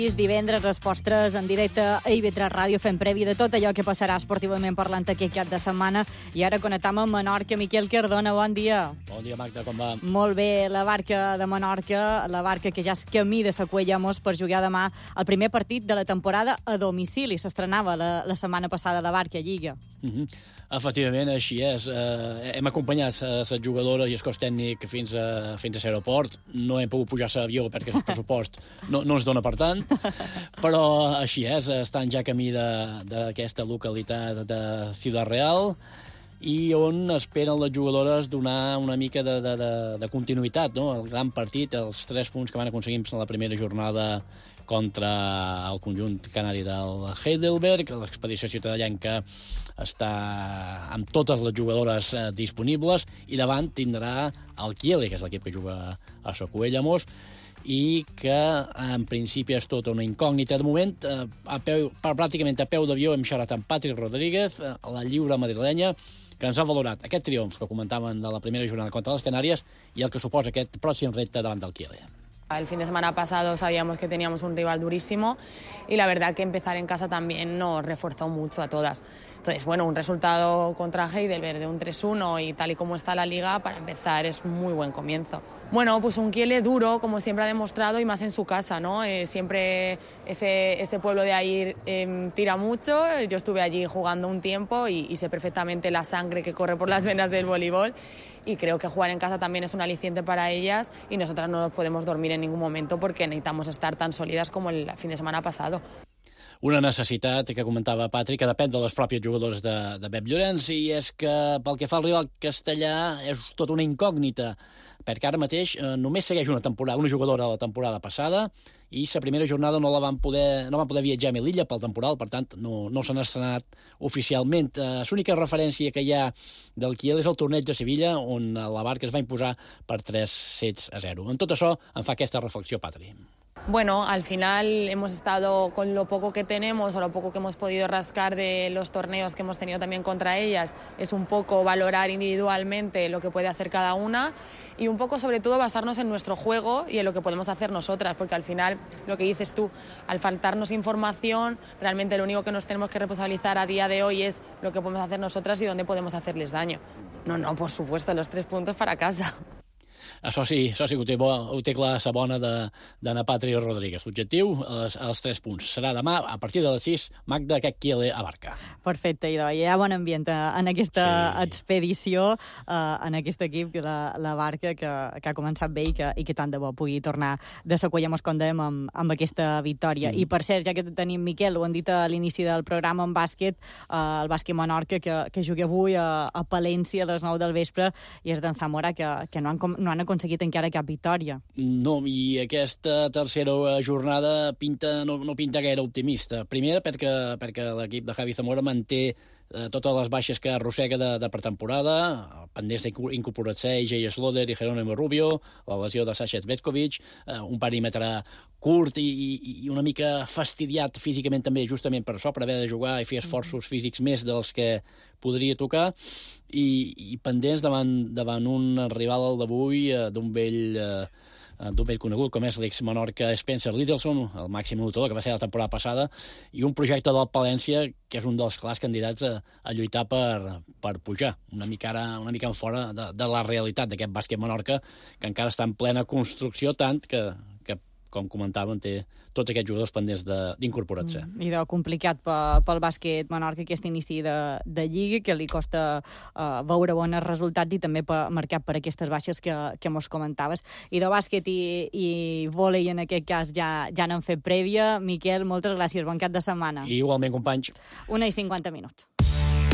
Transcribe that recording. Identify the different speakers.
Speaker 1: Divendres, els postres en directe a IB3 Ràdio, fent prèvia de tot allò que passarà esportivament parlant aquest cap de setmana. I ara connectam amb Menorca. Miquel Cardona, bon dia.
Speaker 2: Bon dia, Magda, com va?
Speaker 1: Molt bé, la Barca de Menorca, la Barca que ja és camí de Sacuellamos per jugar demà el primer partit de la temporada a domicili. S'estrenava la setmana passada la Barca a Lliga.
Speaker 2: Efectivament, així és. Hem acompanyat les jugadores i el cos tècnic fins a l'aeroport. No hem pogut pujar a l'avió perquè el pressupost no ens dona per tant, però així és. Estan ja camí d'aquesta localitat de Ciudad Real i on esperen les jugadores donar una mica de continuïtat, no? El gran partit, els 3 punts que van aconseguir en la primera jornada contra el conjunt canari del Heidelberg. L'expedició ciutadellenca està amb totes les jugadores disponibles i davant tindrà el Kiele, que és l'equip que juga a Sacuellamos i que en principi és tota una incògnita. De moment, pràcticament a peu d'avió hem xerrat amb Patrick Rodríguez, la lliure madrilenya, que ens ha valorat aquest triomf que comentaven de la primera jornada contra les Canàries i el que suposa aquest pròxim repte davant del Kiele.
Speaker 3: El fin de semana pasado sabíamos que teníamos un rival durísimo y la verdad que empezar en casa también nos reforzó mucho a todas. Entonces, bueno, un resultado contra Heidelberg de un 3-1 y tal y como está la liga, para empezar es un muy buen comienzo. Bueno, pues un Kiele duro, como siempre ha demostrado, y más en su casa, ¿no? Siempre ese pueblo de ahí tira mucho. Yo estuve allí jugando un tiempo y sé perfectamente la sangre que corre por las venas del voleibol. Y creo que jugar en casa también es un aliciente para ellas y nosotras no nos podemos dormir en ningún momento porque necesitamos estar tan sólidas como el fin de semana pasado.
Speaker 2: Una necessitat que comentava Patrick, que depèn de les pròpies jugadores de Pep Llorenç, i és que pel que fa al rival castellà és tota una incògnita, perquè ara mateix només segueix una jugadora de la temporada passada i la primera jornada no van poder viatjar a Melilla pel temporal, per tant no s'han estrenat oficialment. L'única referència que hi ha del Kiel és el torneig de Sevilla, on la Barca es va imposar per 3-0. En tot això em fa aquesta reflexió, Patri.
Speaker 3: Bueno, al final hemos estado con lo poco que tenemos o lo poco que hemos podido rascar de los torneos que hemos tenido también contra ellas. Es un poco valorar individualmente lo que puede hacer cada una y un poco sobre todo basarnos en nuestro juego y en lo que podemos hacer nosotras, porque al final, lo que dices tú, al faltarnos información, realmente lo único que nos tenemos que responsabilizar a día de hoy es lo que podemos hacer nosotras y dónde podemos hacerles daño. No, por supuesto, los 3 puntos para casa.
Speaker 2: Això sí que ho té clar la bona d'Anna Patrick Rodríguez. L'objectiu, els 3 punts. Serà demà, a partir de les 6, Magda, aquest Kiele a Barca.
Speaker 1: Perfecte, idò. Hi ha bon ambient en aquesta expedició, en aquest equip, la Barca, que ha començat bé i que tant de bo pugui tornar de Sacuellamos, com dèiem, amb aquesta victòria. I per cert, ja que tenim Miquel, ho han dit a l'inici del programa en bàsquet, el bàsquet Menorca, que juga avui a Palència a les 9 del vespre, i és d'en Zamora, que no han aconseguit encara cap victòria.
Speaker 2: No, i aquesta tercera jornada no pinta gaire optimista. Primer, perquè l'equip de Javi Zamora manté totes les baixes que arrossega de pretemporada, pendents d'incorporar-se Jay Sloder i Jerónimo Rubio, la lesió de Sasha Zvetkovic, un perímetre curt i una mica fastidiat físicament també, justament per això, per haver de jugar i fer esforços físics més dels que podria tocar, i pendents davant un rival d'avui d'un vell conegut com és l'ex-Menorca Spencer Littleson, el màxim notador que va ser la temporada passada, i un projecte del Palència que és un dels clars candidats a lluitar per pujar, una mica en fora de la realitat d'aquest bàsquet Menorca, que encara està en plena construcció, tant que com comentàvem, té tots aquests jugadors pendents d'incorporar-se.
Speaker 1: I de complicat pel bàsquet Menorca aquest inici de Lliga, que li costa veure bons resultats i també marcat per aquestes baixes que mos comentaves. I de bàsquet i vòlei, en aquest cas, ja n'han fet prèvia. Miquel, moltes gràcies, bon cap de setmana.
Speaker 2: I igualment, companys.
Speaker 1: 1:50.